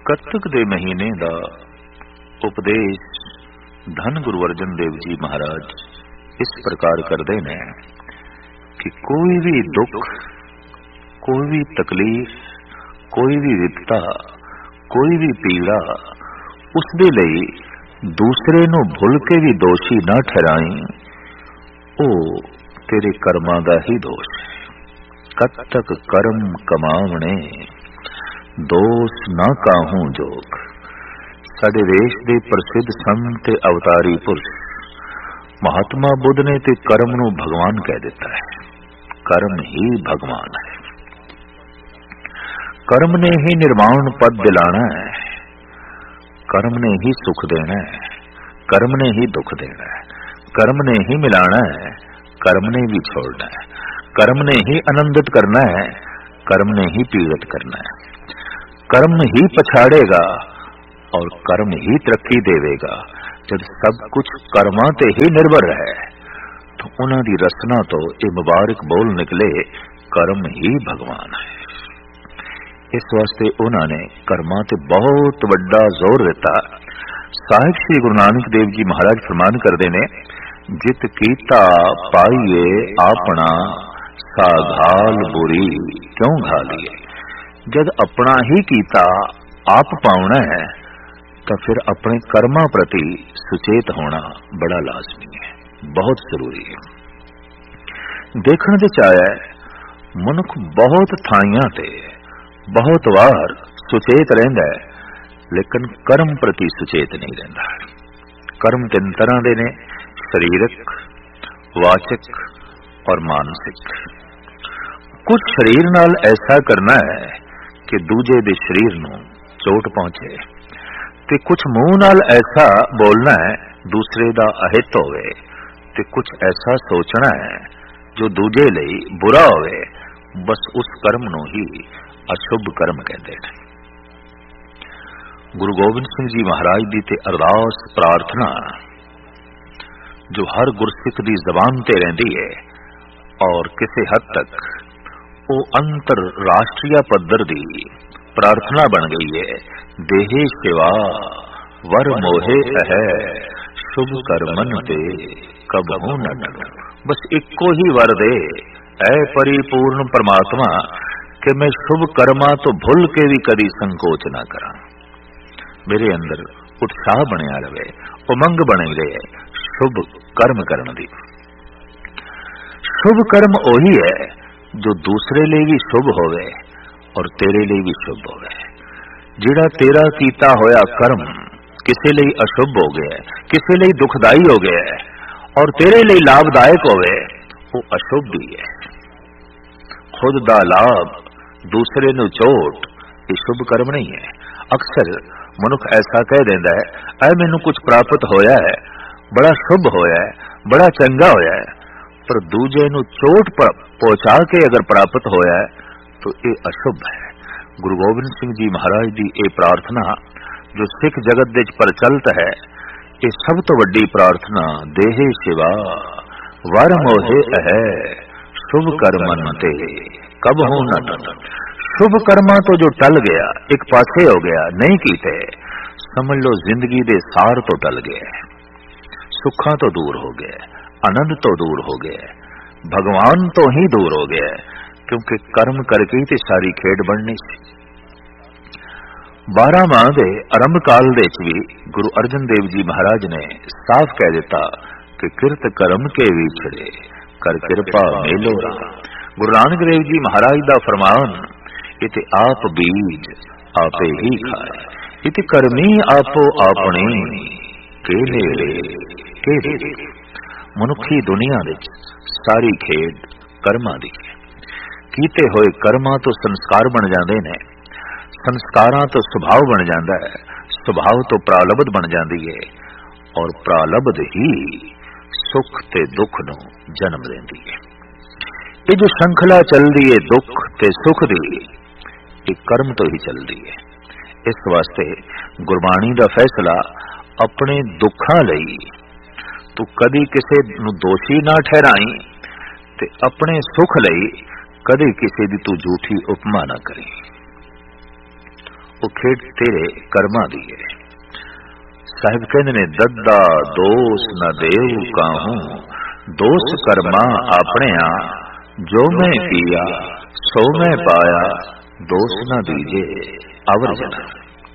ਕੱਤਕ ਦੇ ਮਹੀਨੇ ਦਾ ਉਪਦੇਸ਼ ਧੰਨ ਗੁਰੂ ਅਰਜਨ ਦੇਵ ਜੀ ਮਹਾਰਾਜ ਇਸ ਪ੍ਰਕਾਰ ਕਰਦੇ ਨੇ ਕਿ ਕੋਈ ਵੀ ਦੁੱਖ, ਕੋਈ ਵੀ ਤਕਲੀਫ, ਕੋਈ ਵੀ ਵਿਪਤਾ, ਕੋਈ ਵੀ ਪੀੜਾ, ਉਸ ਦੇ ਲਈ ਦੂਸਰੇ ਨੂੰ ਭੁੱਲ ਕੇ ਵੀ ਦੋਸ਼ੀ ਨਾ ਠਹਿਰਾਈ। ਉਹ ਤੇਰੇ ਕਰਮਾਂ ਦਾ ਹੀ ਦੋਸ਼। ਕੱਤਕ ਕਰਮ ਕਮਾਵਣੇ ਦੋਸ਼ ਨਾ ਕਾਹੂ ਜੋਗ। ਸਾਡੇ ਦੇਸ਼ ਦੇ ਪ੍ਰਸਿੱਧ ਸੰਤ ਤੇ ਅਵਤਾਰੀ ਪੁਰਸ਼ ਮਹਾਤਮਾ ਬੁੱਧ ਨੇ ਤੇ ਕਰਮ ਨੂੰ ਭਗਵਾਨ ਕਹਿ ਦਿੱਤਾ ਹੈ। ਕਰਮ ਹੀ ਭਗਵਾਨ ਹੈ। ਕਰਮ ਨੇ ਹੀ ਨਿਰਵਾਣ ਪਦ ਦਿਲਾਣਾ ਹੈ। ਕਰਮ ਨੇ ਹੀ ਸੁਖ ਦੇਣਾ ਹੈ। ਕਰਮ ਨੇ ਹੀ ਦੁੱਖ ਦੇਣਾ ਹੈ। ਕਰਮ ਨੇ ਹੀ ਮਿਲਾਣਾ ਹੈ। ਕਰਮ ਨੇ ਵੀ ਛੋੜਨਾ ਹੈ। ਕਰਮ ਨੇ ਹੀ ਆਨੰਦਿਤ ਕਰਨਾ ਹੈ। ਕਰਮ ਨੇ ਹੀ ਪੀੜਿਤ करना है। कर्म ही पछाड़ेगा और कर्म ही तरक्की देवेगा। जब सब कुछ कर्मां ते ही निर्भर है तो उन्हां दी रचना तो ये मुबारक बोल निकले, कर्म ही भगवान है। इस वास्ते उन्होंने कर्मां ते बहुत वड्डा जोर दिता। साहिब श्री गुरु नानक देव जी महाराज फरमान करते ने, जित कीता पाइए आपना साघाल बुरी क्यों घालिए। जद अपना ही कीता आप पाउना है तो फिर अपने कर्मां प्रति सुचेत होना बड़ा लाजमी है, बहुत जरूरी है। देखने दे चाहे मनुख बहुत थाइयां ते बहुत वार सुचेत रहिंदा है, लेकिन कर्म प्रति सुचेत नहीं रहिंदा। कर्म तीन तरह दे ने, शरीरक, वाचक और मानसिक। कुछ शरीर नाल ऐसा करना है कि दूजे दे शरीर नूं चोट पहुंचे, ते कुछ मुंह नाल ऐसा बोलना है दूसरे दा अहित होवे, ते कुछ ऐसा सोचना है जो दूजे लई बुरा होवे। बस उस कर्म नूं ही अशुभ कर्म कहते हैं। गुरु गोबिंद सिंह जी महाराज दी ते अरदास प्रार्थना जो हर गुरसिख दी जबान ते रहिंदी है और किसी हद तक वो अंतरराष्ट्रीय पद्धर दी प्रार्थना बन गई है। देहे शिवा वर मोहे है शुभ कर्मन ते कबहू न डरो। बस इको ही वर दे ऐ परिपूर्ण परमात्मा कि मैं शुभ कर्मा तो भुल के भी कदी संकोच ना करा। मेरे अंदर उत्साह बनया रहे, उमंग बने रहे शुभ कर्म करने दी। शुभ कर्म ओही है जो दूसरे लिए भी शुभ होवे और तेरे लिए भी शुभ होवे। जिहड़ा तेरा कीता होया कर्म किसी लिए अशुभ हो गया, किसी लिए दुखदाई हो गया और तेरे लिए लाभदायक होवे, वो अशुभ भी है। खुद दा लाभ दूसरे नूं चोट ये शुभ कर्म नहीं है। अक्सर मनुख ऐसा कह देंदा है, ऐ मैनू कुछ प्राप्त होया है, बड़ा शुभ होया है, बड़ा चंगा होया है, पर दूजे नूं चोट पहुंचा के अगर प्राप्त होया है तो ये अशुभ है। गुरु गोबिंद सिंह जी महाराज की ये प्रार्थना जो सिख जगत दे प्रचलित है, ये सब तो वड्डी प्रार्थना देहे शिवा वर मोहे है शुभ कर्मन ते कबहू न डरो। शुभ कर्मा तो जो टल गया, एक पासे हो गया, नहीं कीते, समझ लो जिंदगी दे सार तो टल गए, सुखा तो दूर हो गए, आनंद तो दूर हो गया, भगवान तो ही दूर हो गया, क्योंकि कर्म करके ही ते सारी खेड बननी सी। 12 माह दे आरंभ काल दे भी गुरु अर्जन देव जी महाराज ने साफ कह दिता कि किरत कर्म के विछड़े कर कृपा मेलो रहा। गुरु नानक देव जी महाराज दा फरमान, इते आप बीज आपे ही खाए, इते कर्मी आपो अपने के नेड़े के दे। मनुखी दुनिया विच सारी खेड कर्मां दी है। कीते होए कर्मां तो संस्कार बन जाते हैं, संस्कारां तो सुभाव बन जाता है, सुभाव तो प्रालब्ध बन जाती है और प्रालब्ध ही सुख ते दुख नूं जन्म देती है। ये जो श्रृंखला चलती है दुख ते सुख दी, ये कर्म तो ही चलती है। इस वास्ते गुरबाणी दा फैसला अपने दुखां लई तू कदी किसी नूं दोषी ना ठहराई ते अपने सुख लई कदी किसी दी तू झूठी उपमा ना करी। ਉਹ ਖੇਡ ਤੇਰੇ ਕਰਮਾਂ ਦੀ ਹੈ। ਸਾਹਿਬ ਕਹਿੰਦੇ ਨੇ ਦੱਦਾ ਦੋਸ ਨ ਦੇਉ ਕਾਹੂ, ਦੋਸ ਕਰਮਾ ਆਪਣਿਆ, ਜੋ ਮੈਂ ਕੀਆ ਸੋ ਮੈਂ ਪਾਇਆ, ਦੋਸ ਨ ਦੀਜੇ ਅਵਰ ਜਨਾ।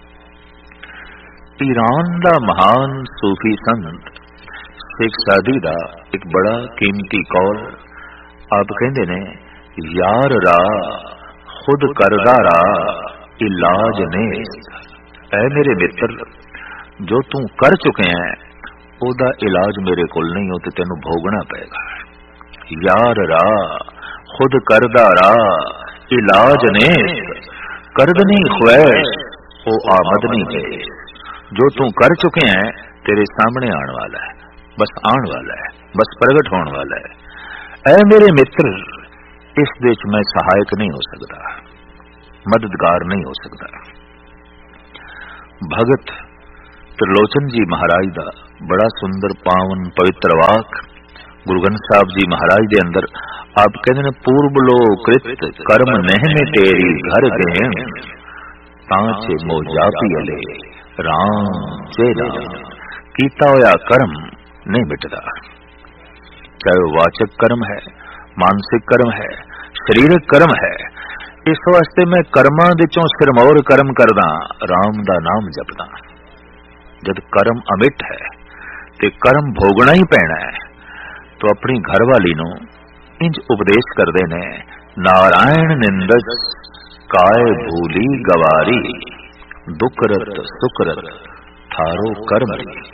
ईरान ਦਾ ਮਹਾਨ ਸੂਫੀ ਸੰਤ ਸ਼ੇਖ ਸਾਦੀ ਦਾ ਇੱਕ ਬੜਾ ਕੀਮਤੀ ਕੌਲ ਆਪ ਕਹਿੰਦੇ ਨੇ, ਯਾਰ ਰਾ ਖੁਦ ਕਰਦਾ ਰਾ ਇਲਾਜ ਨੇ। ਐ ਮੇਰੇ ਮਿੱਤਰ, ਜੋ ਤੂੰ ਕਰ ਚੁੱਕਿਆ ਹੈ ਉਹਦਾ ਇਲਾਜ ਮੇਰੇ ਕੋਲ ਨਹੀਂ, ਉਹ ਤੇ ਤੈਨੂੰ ਭੋਗਣਾ ਪਏਗਾ। ਯਾਰ ਰਾ ਖੁਦ ਕਰਦਾ ਰਾ ਇਲਾਜ ਨੇ, ਕਰਦਨੀ ख्वाहिश ਉਹ ਆਮਦ नहीं है। जो तू कर चुके हैं तेरे सामने आने वाला है, बस आने वाला है, बस प्रगट होने वाला है। ऐ मेरे मित्र, इस देश में सहायक नहीं हो सकता, मददगार नहीं हो सकता। भगत त्रिलोचन जी महाराज दा बड़ा सुंदर पावन पवित्र वाक गुरु ग्रंथ साहब जी महाराज दे अंदर आप कहते हैं, पूर्व लो कृत कर्म नह में तेरी घर गए, तांचे मोजा पियले राम जे राम। कीता होया कर्म नहीं मिटदा, चाहे वाचक कर्म है, मानसिक कर्म है, शरीरक कर्म है। इस वास्ते मैं कर्मां दे चों सिरमौर कर्म करदा, राम दा नाम जपदा। जद कर्म अमिट है ते कर्म भोगना ही पैना है, तो अपनी घरवाली नूं इंज उपदेश करदे ने, नारायण निंदस काय भूली गवारी, दुखरत सुखरत थारो कर्म।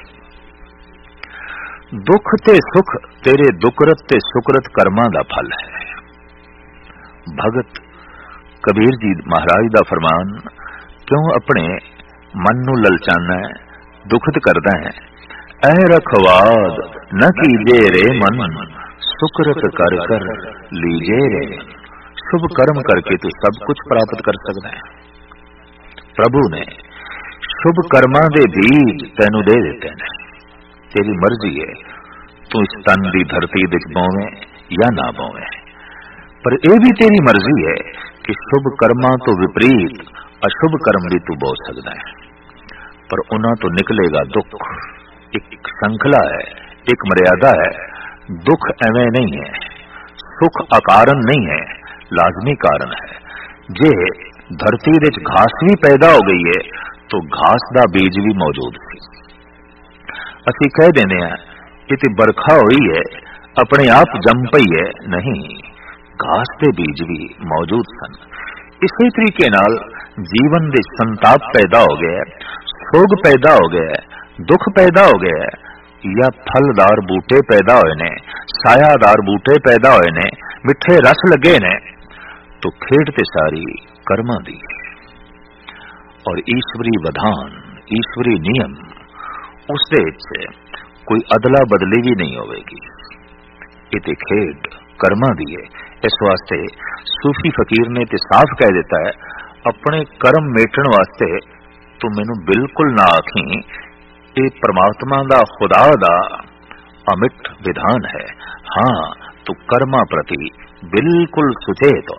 दुख ते सुख तेरे दुखरत ते सुखरत कर्मां दा फल है। भगत कबीर जी महाराज दा फरमान, क्यों अपने मन नूं ललचाना है, दुखत करदा है। ऐ रखवाद न कीजे रे मन, सुखरत कर कर लीजे रे। शुभ कर्म करके तू सब कुछ प्राप्त कर सकता है। प्रभु ने शुभ कर्मां दे बीज तैनू दे दिते ने, तेरी मर्जी है तू इस तन दी धरती विच बोवें या ना बोवें। पर यह भी तेरी मर्जी है कि शुभ कर्मां तो विपरीत अशुभ कर्म भी तू बो सकदा है, पर उन्हां तो निकलेगा दुख। एक श्रृंखला है, एक मर्यादा है। दुख एवें नहीं है, सुख अकारण नहीं है, लाजमी कारण है। जे धरती विच घास भी पैदा हो गई है तो घास दा बीज भी मौजूद सी। असीं कह देने कि ते बरखा हुई है अपने आप जम पई है, नहीं, घास के बीज भी मौजूद सन। इसी तरीके नाल जीवन दे संताप पैदा हो गया, सोग पैदा हो गया, दुख पैदा हो गया, या फलदार बूटे पैदा होए ने, सायादार बूटे पैदा होए ने, मिठे रस लगे ने, तो खेड ते सारी कर्मां दी। और ईश्वरी विधान, ईश्वरी नियम, उस दे कोई अदला बदली भी नहीं होगी। ये खेड कर्मां दी है। इस वास्ते सूफी फकीर ने ते साफ कह देता है, अपने कर्म मेटण वास्ते तू मैनू बिल्कुल ना आखी, ये परमात्मा दा खुदा दा अमिट विधान है। हाँ, तू कर्मा प्रति बिल्कुल सुचेत हो।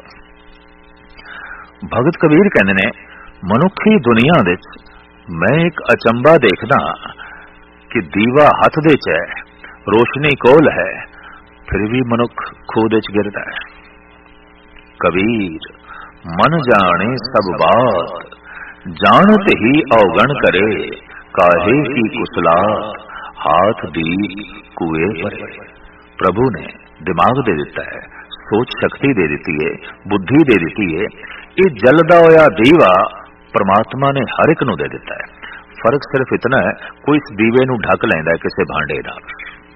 भगत कबीर कहते ने, मनुखी दुनिया दे मैं एक अचंबा देखदा कि दीवा हथ दे च है, रोशनी कोल है, फिर भी मनुख खूह दे च गिरदा है। कबीर मन जाने सब बात, जानत ही अवगण करे, काहे की कुसलात, हाथ दी कुएं पर। प्रभु ने दिमाग दे दिता है, सोच शक्ति दे दी है, बुद्धि दे दी है। ये जलदा होया दीवा परमात्मा ने हर एक नूं दे दिता है। फर्क सिर्फ इतना है, कोई इस दीवे नूं ढक लैंदा है किसी भांडे नाल,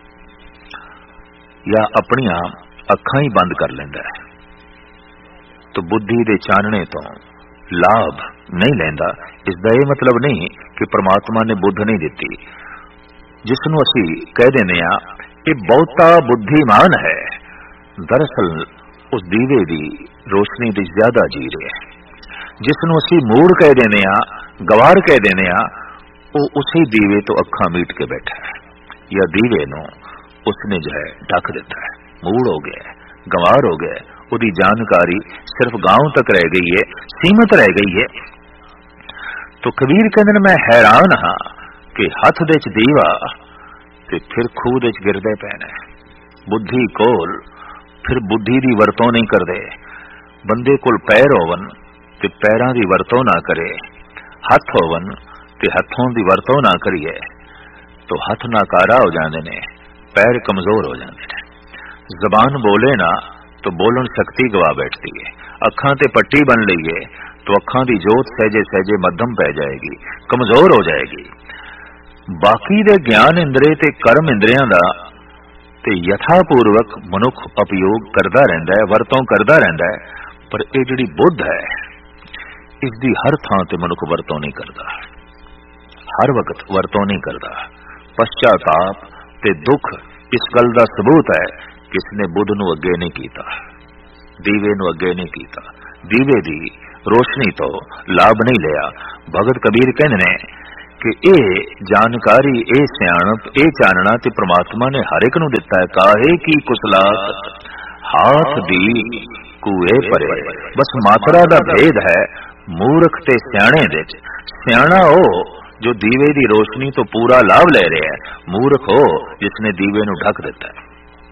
या अपनियां अखां ही बंद कर लैंदा है, तो बुद्धि दे चानने तो लाभ नहीं लैंदा। इसदा यह मतलब नहीं कि परमात्मा ने बुद्ध नहीं दिती। जिसनूं असीं कह दिंदे आ ये बहुता बुद्धिमान है, दरअसल उस दीवे दी रोशनी दी ज्यादा जी रहा है। जिसनूं असीं मूड़ कह देने आ, गवार कह देने आ, वो उसी दीवे तो अखां मीट के बैठा है, या दीवे नूं उसने जो है ढक दिता है, मूड़ हो गया, गवार हो गया, उसकी जानकारी सिर्फ गांव तक रह गई है, सीमित रह गई है। तो कबीर कहंदे मैं हैरान हाँ कि हथ दे च दीवा ते फिर खूह दे च गिरदे पैने। बुद्धि कोल फिर बुद्धि दी वरतों नहीं करदे। बंदे कोल पैर होवन ते पैरां दी वरतों ना करे, हथ होवन ते हथों दी वरतों ना करिए तो हथ नाकारा हो जाते ने, पैर कमजोर हो जाते हैं। जबान बोले ना तो बोलन शक्ति गवा बैठती है। अखां ते पट्टी बन लईए तो अखां दी जोत सहजे सहजे मध्यम पै जाएगी, कमजोर हो जाएगी। बाकी दे ज्ञान इंद्रे ते कर्म इंद्रियां दा ते यथापूर्वक मनुख उपयोग करता रहिंदा है, वरतों करता रहिंदा है, पर ये जिहड़ी बुद्ध है इसदी हर थां ते मनुख वरतों नहीं करता, हर वक्त वरतों नहीं करता। पश्चाताप ते दुख इस गल दा सबूत है कि इसने बुद्ध नूं अगे नहीं कीता, दीवे नूं अगे नहीं कीता, दीवे दी रोशनी तो लाभ नहीं लिया। भगत कबीर कहंदे ने कि ये जानकारी, ये सियाणप, ये चानना ते परमात्मा ने हर एक नूं दिता है। काहे की कुसलात हाथ दी कूए परे, बस मात्रा दा भेद है मूर्ख ते सियाणे दे। सियाणा हो जो दीवे दी रोशनी तो पूरा लाभ ले रहा है, मूर्ख हो जिसने दीवे नूं ढक दिता है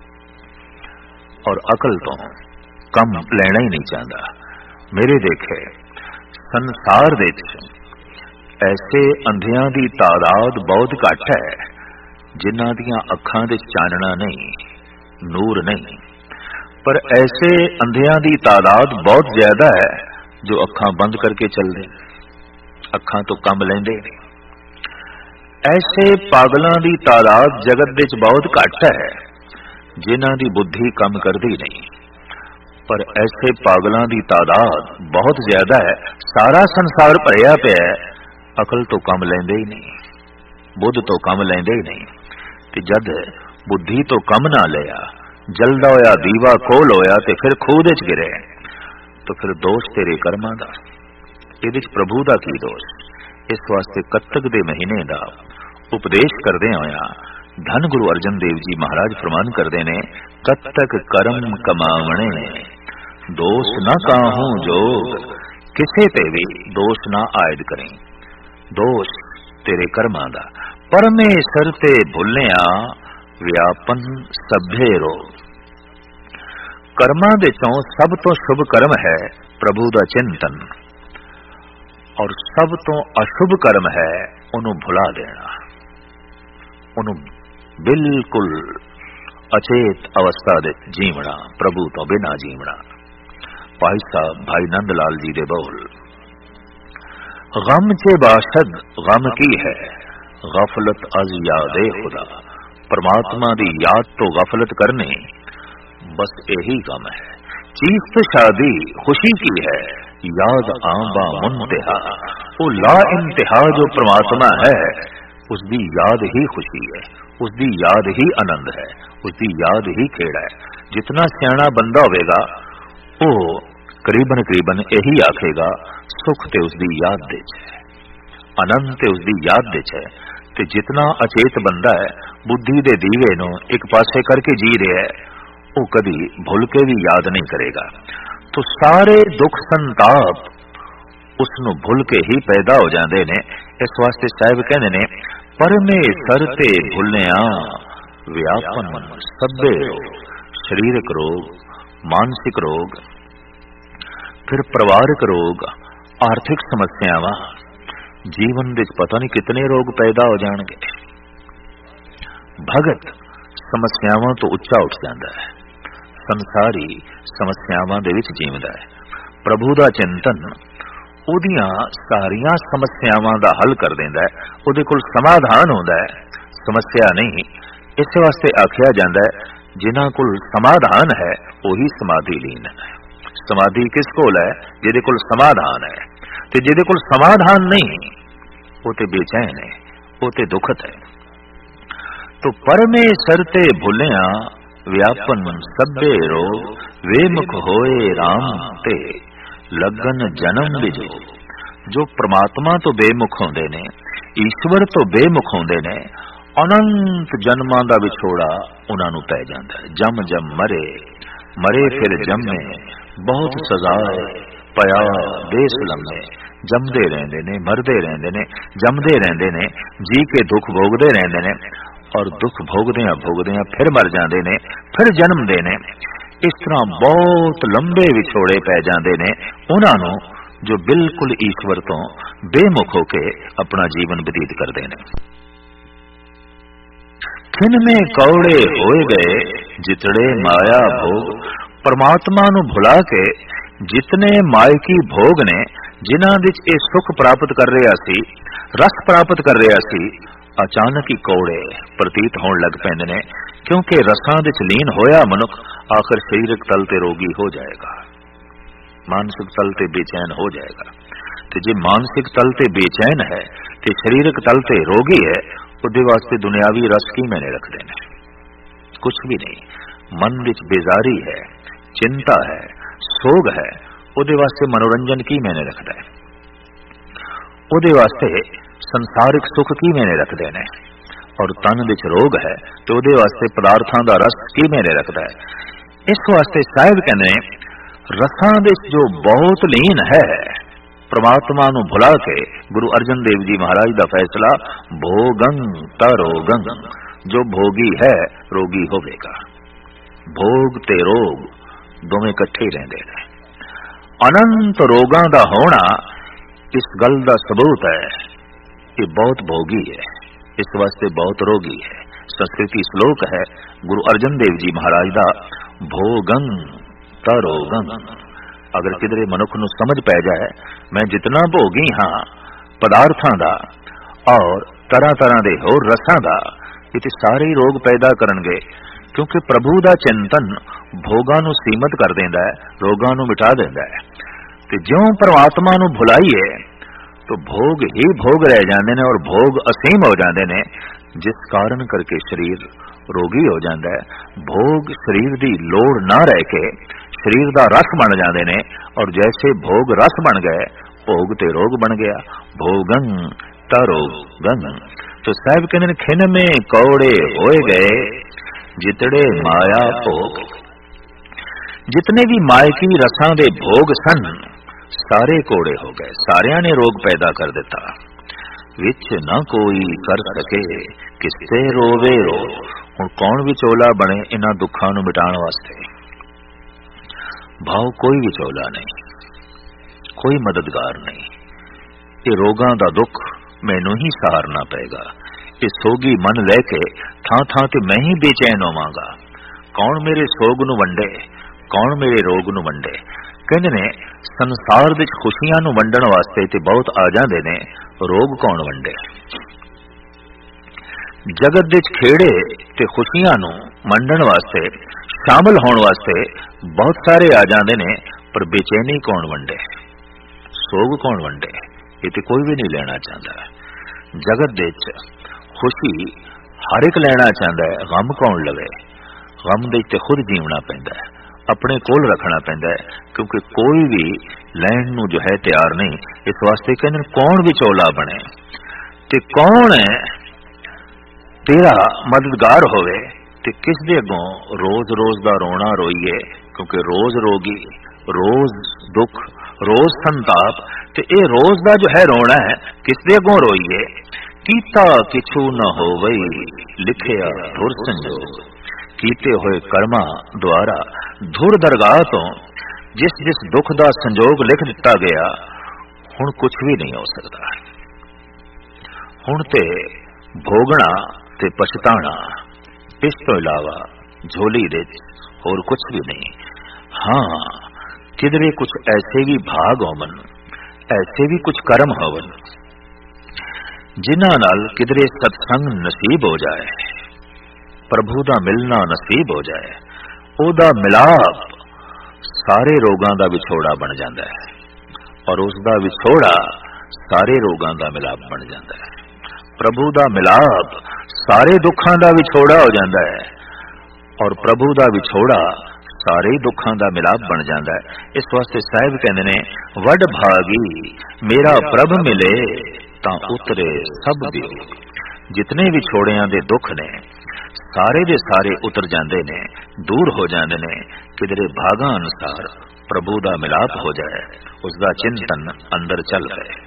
और अकल तो कम लेना ही नहीं चाहता। मेरे देखे संसार दे ऐसे अंधियां दी तादाद बहुत घट है जिन्हां दियां अखां दे चानना नहीं, नूर नहीं, पर ऐसे अंधियां दी तादाद बहुत ज्यादा है जो अखां बंद करके चलदे, अखां तो कम लेंदे। ऐसे पागलों की तादाद जगत विच बहुत घट है जिन्हां दी बुद्धि कम करती नहीं, पर ऐसे पागलों की तादाद बहुत ज्यादा है। सारा संसार भरिया पिया है, अकल तो कम लेंदे ही नहीं, बुद्ध तो कम लेंदे ही नहीं। ते जद बुद्धि तो कम ना लिया, जलदा होया दीवा खोल होया ते फिर खूह दे च गिरे, तो फिर दोष तेरे कर्मां दा, इहदे च प्रभु दा की दोष। इस वास्ते कत्तक दे महीने दा उपदेश करदे होया धन गुरु अर्जन देव जी महाराज फरमान करदे ने, कत्तक कर्म कमावणे दोष न काहूं जोग, किसे पे भी दोष ना आयद करें, दोष तेरे कर्मां दा। परमेश्वर ते भुलिया व्यापन सभे रोग। कर्मां दे चों सब तो शुभ कर्म है प्रभु दा चिंतन, और सब तो अशुभ कर्म है उन्हों भुला देना, उन्हों बिल्कुल अचेत अवस्था दे जीवना, प्रभु तो बिना जीवना। भाई साहब भाई नंद लाल जी दे बोल, गम चे बाशद गम की है गफलत अज यादे खुदा। परमात्मा दी याद तो गफलत करने, बस यही गम है। चीख शादी खुशी की है याद आबा मुंतहा, वो ला इंतहा जो परमात्मा है उसकी याद ही खुशी है, उसकी याद ही आनंद है, उसकी याद ही खेड़ा है। जितना सियाणा बंदा होगा वो करीबन करीबन यही आखेगा सुख ते उसकी याद दे है, आनंद ते उसकी याद दे है। ते जितना अचेत बंदा है बुद्धि दे दीवे नूं एक पासे करके जी रहा है, वो कभी भुल के भी याद नहीं करेगा। तो सारे दुख संताप उसनू भुल के ही पैदा हो जाते ने। इस वास्ते साहिब कहते ने, परमेश्वर ते भुलिया व्यापन सभे रोग, शरीरक रोग, मानसिक रोग, फिर परिवारिक रोग, आर्थिक समस्यावां, जीवन दे पता नहीं कितने रोग पैदा हो जाएंगे। भगत समस्यावां तो उच्चा उठ जाता है, संसारी समस्यावां दे विच जीवदा है। प्रभु दा चिंतन उहदियां सारियां समस्यावां दा हल कर देंदा है, उहदे कोल समाधान होंदा है, समस्या नहीं। इस वास्ते आखिया जांदा है जिन्हां कोल समाधान है वही समाधि लीन है। समाधि किस कोल है? जिहदे कोल समाधान है। ते जिहदे कोल समाधान नहीं वो ते बेचैन है, वो ते दुखत है। तो परमेश्वर ते भुलिया व्यापन सभे रोग, वेमुख होए राम ते लगन जन्म बिजो। जो परमात्मा तो बेमुख होंदे ने, ईश्वर तो बेमुख होंदे ने, अनंत जन्मां दा विछोड़ा उन्हां नूं पै जांदा है। जम जम मरे, मरे फिर जमे, बहुत सजाए ਪਿਆ ਦੇਸ ਲੰਮੇ, ਜੰਮਦੇ ਰਹਿੰਦੇ ਨੇ, ਮਰਦੇ ਰਹਿੰਦੇ ਨੇ, ਜੰਮਦੇ ਰਹਿੰਦੇ ਨੇ, ਜੀ ਕੇ ਦੁੱਖ ਭੋਗਦੇ ਰਹਿੰਦੇ ਨੇ, ਔਰ ਦੁੱਖ ਭੋਗਦਿਆਂ ਭੋਗਦਿਆਂ ਫਿਰ ਮਰ ਜਾਂਦੇ ਨੇ, ਫਿਰ ਜਨਮਦੇ ਨੇ। ਇਸ ਤਰ੍ਹਾਂ ਬਹੁਤ ਲੰਬੇ ਵਿਛੋੜੇ ਪੈ ਜਾਂਦੇ ਨੇ ਉਹਨਾਂ ਨੂੰ ਜੋ ਬਿਲਕੁਲ ਈਸ਼ਵਰ ਤੋਂ ਬੇਮੁਖ ਹੋ ਕੇ ਆਪਣਾ ਜੀਵਨ ਬਤੀਤ ਕਰਦੇ ਨੇ। ਖਿਨ ਮੇ ਕੌੜੇ ਹੋਏ ਗਏ ਜਿਤੜੇ ਮਾਇਆ ਭੋਗ, ਪਰਮਾਤਮਾ ਨੂੰ ਭੁਲਾ ਕੇ ਜਿਤਨੇ ਮਾਇਕੀ ਭੋਗ ਨੇ, ਜਿਨ੍ਹਾਂ ਵਿੱਚ ਇਹ ਸੁਖ ਪ੍ਰਾਪਤ ਕਰ ਰਿਹਾ ਸੀ, ਰਸ ਪ੍ਰਾਪਤ ਕਰ ਰਿਹਾ ਸੀ, ਅਚਾਨਕ ਹੀ ਕੌੜੇ ਪ੍ਰਤੀਤ ਹੋਣ ਲੱਗ ਪੈਂਦੇ ਨੇ, ਕਿਉਂਕਿ ਰਸਾਂ ਵਿੱਚ ਲੀਨ ਹੋਇਆ ਮਨੁੱਖ ਆਖਰ ਸਰੀਰਕ ਤਲ ਤੇ ਰੋਗੀ ਹੋ ਜਾਏਗਾ, ਮਾਨਸਿਕ ਤਲ ਤੇ ਬੇਚੈਨ ਹੋ ਜਾਏਗਾ। ਤੇ ਜੇ ਮਾਨਸਿਕ ਤਲ ਤੇ ਬੇਚੈਨ ਹੈ ਤੇ ਸਰੀਰਕ ਤਲ ਤੇ ਰੋਗੀ ਹੈ, ਉਹਦੇ ਵਾਸਤੇ ਦੁਨਿਆਵੀ ਰਸ ਕੀ ਮੈਨੇ ਰੱਖਦੇ ਨੇ? ਕੁਛ ਵੀ ਨਹੀਂ। ਮਨ ਵਿੱਚ ਬੇਜ਼ਾਰੀ ਹੈ, ਚਿੰਤਾ ਹੈ, ਸੋਗ ਹੈ, ਉਹਦੇ ਵਾਸਤੇ ਮਨੋਰੰਜਨ ਕੀ ਮੈਨੇ ਰੱਖਦਾ ਹੈ? ਉਹਦੇ ਵਾਸਤੇ ਸੰਸਾਰਿਕ ਸੁਖ ਕੀ ਮੈਨੇ ਰੱਖਦੇ ਨੇ? ਔਰ ਤਨ ਵਿੱਚ ਰੋਗ ਹੈ ਤੇ ਉਹਦੇ ਵਾਸਤੇ ਪਦਾਰਥਾਂ ਦਾ ਰਸ ਕੀ ਮੈਨੇ ਰੱਖਦਾ ਹੈ? ਇਸ ਵਾਸਤੇ ਸਾਹਿਬ ਕਹਿੰਦੇ ਨੇ, ਰਸਾਂ ਵਿੱਚ ਜੋ ਬਹੁਤ ਲੀਨ ਹੈ, ਪ੍ਰਮਾਤਮਾ ਨੂੰ ਭੁਲਾ ਕੇ, ਗੁਰੂ ਅਰਜਨ ਦੇਵ ਜੀ ਮਹਾਰਾਜ ਦਾ ਫੈਸਲਾ, ਭੋਗੰ ਤਰੋਗੰ, ਜੋ ਭੋਗੀ ਹੈ ਰੋਗੀ ਹੋਵੇਗਾ। ਭੋਗ ਤੇ ਰੋਗ ਦੋਵੇਂ ਇਕੱਠੇ ਰਹਿੰਦੇ ਨੇ। ਅਨੰਤ ਰੋਗਾਂ ਦਾ ਹੋਣਾ ਇਸ ਗੱਲ ਦਾ ਸਬੂਤ ਹੈ ਕਿ ਬਹੁਤ ਭੋਗੀ ਹੈ, ਇਸ ਵਾਸਤੇ ਬਹੁਤ ਰੋਗੀ ਹੈ। ਸੰਸਕ੍ਰਿਤੀ ਸ਼ਲੋਕ ਹੈ ਗੁਰੂ ਅਰਜਨ ਦੇਵ ਜੀ ਮਹਾਰਾਜ ਦਾ, ਭੋਗੰ ਤਰੋਗੰ। ਅਗਰ ਕਿਧਰੇ ਮਨੁੱਖ ਨੂੰ ਸਮਝ ਪੈ ਜਾਏ, ਮੈਂ ਜਿਤਨਾ ਭੋਗੀ ਹਾਂ ਪਦਾਰਥਾਂ ਦਾ ਔਰ ਤਰ੍ਹਾਂ ਤਰ੍ਹਾਂ ਦੇ ਹੋਰ ਰਸਾਂ ਦਾ, ਇਹ ਤੇ ਸਾਰੇ ਰੋਗ ਪੈਦਾ ਕਰਨਗੇ, ਕਿਉਂਕਿ ਪ੍ਰਭੂ ਦਾ ਚਿੰਤਨ ਭੋਗਾਂ ਨੂੰ ਸੀਮਤ ਕਰ ਦਿੰਦਾ ਹੈ, ਰੋਗਾਂ ਨੂੰ ਮਿਟਾ ਦਿੰਦਾ ਹੈ। ਤੇ ਜਿਉਂ ਪਰਮਾਤਮਾ ਨੂੰ ਭੁਲਾਈਏ ਤਾਂ ਭੋਗ ਹੀ ਭੋਗ ਰਹਿ ਜਾਂਦੇ ਨੇ ਔਰ ਭੋਗ ਅਸੀਮ ਹੋ ਜਾਂਦੇ ਨੇ, ਜਿਸ ਕਾਰਨ ਕਰਕੇ ਸਰੀਰ ਰੋਗੀ ਹੋ ਜਾਂਦਾ ਹੈ। ਭੋਗ ਸਰੀਰ ਦੀ ਲੋੜ ਨਾ ਰਹਿ ਕੇ ਸਰੀਰ ਦਾ ਰਸ ਬਣ ਜਾਂਦੇ ਨੇ, ਔਰ ਜੈਸੇ ਭੋਗ ਰਸ ਬਣ ਗਏ, ਭੋਗ ਤੇ ਰੋਗ ਬਣ ਗਿਆ। ਭੋਗੰ ਤਰੋਗੰ। तो साहब कहते खिन में कौड़े होए गए जितड़े माया भोग। जितने भी मायकी रसां दे भोग सन सारे कोड़े हो गए, सारियां ने रोग पैदा कर दिता। विच न कोई कर सके किसते रोवे रो। हुण कौन विचोला बने इन्हां दुखां नूं मिटाण वास्ते? भाव कोई विचोला नहीं, कोई मददगार नहीं। ये रोगां दा दुख मैनू ही सहारना पेगा। ये सोगी मन लैके थां थां ते मैं ही बेचैन होवांगा। कौन मेरे सोग नूं वंडे, कौन मेरे रोग नूं वंडे। कहंदे ने संसार विच खुशियां नूं वंडण वास्ते ते बहुत आ जांदे ने, रोग कौन वंडे। जगत विच खेड़े ते खुशियां नूं वंडण वास्ते, शामिल होण वास्ते बहुत सारे आ जांदे ने, पर बेचैनी कौन वंडे, सोग कौन वंडे। ये ते कोई भी नहीं लेना चाहता। जगत विच खुशी हर एक लेना चाहता है, गम कौन लवे। गम दे ते खुद जीवना पैंदा है, अपने कोल रखना पैंदा है, क्योंकि कोई भी लैण नूं जो है तैयार नहीं। इस वास्ते कहंदे कौन विचोला बने ते कौन है तेरा मददगार होवे। ते किस दे अगों रोज रोज दा रोना रोईए, क्योंकि रोज रोगी, रोज दुख, रोज संताप। ते ये रोज दा जो है रोना है किस दे अगों रोईए। कीता किछू न होवई लिखिया धुर संजोग। कीते होए कर्मा द्वारा धुर दरगाह तो जिस जिस दुख दा संजोग लिख दिता गया, हुण कुछ भी नहीं हो सकता। हुण ते भोगना ते पछताना, इस तो इलावा झोली दे होर कुछ भी नहीं। हाँ, किधरे कुछ ऐसे भी भाग होवन, ऐसे भी कुछ कर्म होवन जिन्हां नाल किधरे सत्संग नसीब हो जाए, प्रभु दा मिलना नसीब हो जाए, ओदा मिलाप सारे रोगां दा विछोड़ा बन जाता है, और उसदा विछोड़ा सारे रोगां दा मिलाप बन जाता है। प्रभु दा मिलाप सारे दुखां दा विछोड़ा हो जाता है, और प्रभु दा विछोड़ा सारे दुखां दा मिलाप बन जाता है। इस वास्ते साहिब कहंदे ने वड भागी मेरा प्रभ मिले तां उतरे सब वियोग। जितने विछोड़ियां दे दुख ने सारे दे सारे उतर जांदे ने, दूर हो जांदे ने, किधरे भागा अनुसार प्रभु दा मिलाप हो जाए, उसका चिंतन अंदर चल रहे।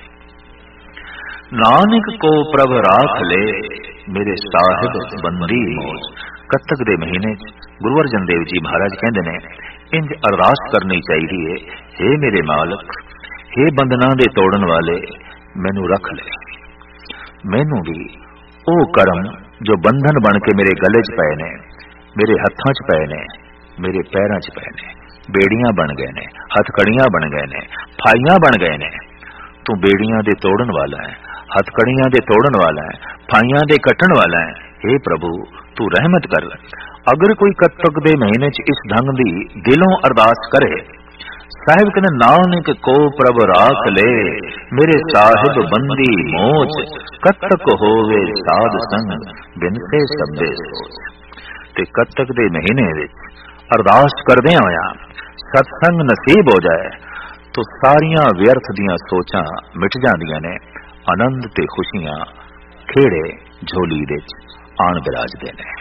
नानक को प्रभ राख ले, मेरे साहिब बंदी मौज। कत्तक दे महीने गुरु अर्जन देव जी महाराज कहते ने इंज अरदास करनी चाहिए, हे मेरे मालक, हे बंधना दे तोड़न वाले, मैनू रख ले। मैनू भी ओ करम जो बंधन बन के मेरे गले च पए ने, मेरे हत्थां च पए ने, मेरे पैरां च पए ने, बेड़ियां बन गए ने, हथकड़ियां बन गए ने, फाइयां बन गए ने। तू बेड़ियां दे तोड़न वाला है, हथकड़ियां दे तोड़न वाला है, फाइयां दे कट्टण वाला है। हे प्रभु तू रहमत कर। अगर कोई कत्तक दे महीने च इस ढंग दी दिलों अरदास करे, साहिब कहने नानक को प्रभ राख ले, मेरे साहिब बंदी मोच। कत्तक होवे साध संग, बिनते सबदे सोच। ते कत्तक दे महीने विच अरदास करदे होया सत्संग नसीब हो जाए तो सारियां व्यर्थ दियां सोचां मिट जांदियां ने। आनंद ते खुशियां खेड़े झोली विच आण बिराजदे ने।